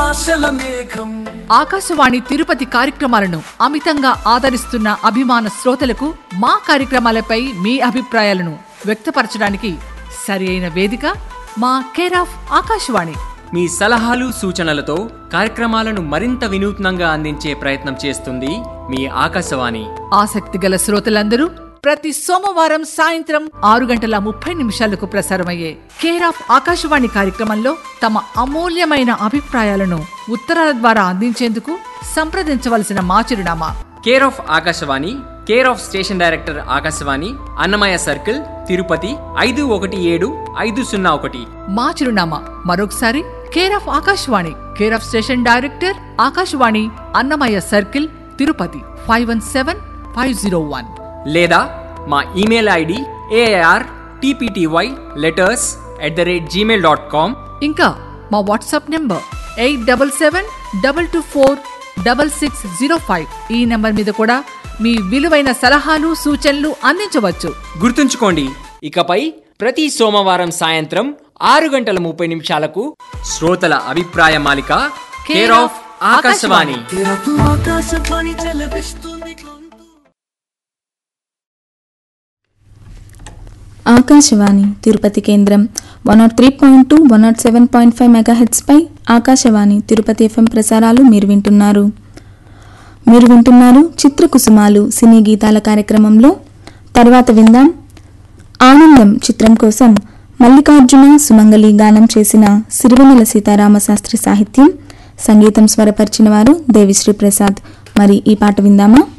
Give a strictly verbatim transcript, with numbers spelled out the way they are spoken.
ఆశల మేఘం. ఆకాశవాణి తిరుపతి కార్యక్రమాలను అమితంగా ఆదరిస్తున్న అభిమాన శ్రోతలకు మా కార్యక్రమాలపై మీ అభిప్రాయాలను వ్యక్తపరచడానికి సరి అయిన వేదిక మా కేర్ ఆఫ్ ఆకాశవాణి. మీ సలహాలు సూచనలతో కార్యక్రమాలను మరింత వినూత్నంగా అందించే ప్రయత్నం చేస్తుంది మీ ఆకాశవాణి. ఆసక్తి గల శ్రోతలందరూ ప్రతి సోమవారం సాయంత్రం ఆరు గంటల ముప్పై నిమిషాలకు ప్రసారమయ్యే కేర్ ఆఫ్ ఆకాశవాణి కార్యక్రమంలో తమ అమూల్యమైన అభిప్రాయాలను ఉత్తరాల ద్వారా అందించేందుకు సంప్రదించవలసిన మా చిరునామా care of Akashvani, care of station director Akashvani, Annamayya circle, Tirupati ఐదు ఒకటి ఏడు ఐదు సున్నా ఒకటి. మా చిరునామా మరొకసారి care of Akashvani, care of station director Akashvani, Annamayya circle, Tirupati five one seven five zero one. లేదా మా email ID AR TPTY letters at the rate Gmail dot com. ఇంకా మా WhatsApp number eight double seven double two four double six zero five. ఈ number మీద కూడా మీ విలువైన సలహాలు సూచనలు అందించవచ్చు. గుర్తుంచుకోండి, ఇకపై ప్రతి సోమవారం సాయంత్రం ఆరు గంటల ముప్పై నిమిషాలకు శ్రోతల అభిప్రాయ మాలిక కేర్ ఆఫ్ ఆకాశవాణి. ఆకాశవాణి చెలపిస్తుంది గొంతు. ఆకాశవాణి తిరుపతి కేంద్రం one not three point two one not seven point five megahertz pi Akashvani Tirupati FM ప్రసారాలు మీరు వింటున్నారు మీరు వింటున్నారు చిత్రకుసుమాలు సినీ గీతాల కార్యక్రమంలో తర్వాత విందాం ఆనందం చిత్రం కోసం మల్లికార్జున సుమంగళి గానం చేసిన సిరివెన్నెల సీతారామశాస్త్రి సాహిత్యం, సంగీతం స్వరపరిచిన వారు దేవిశ్రీ ప్రసాద్. మరి ఈ పాట విందామా?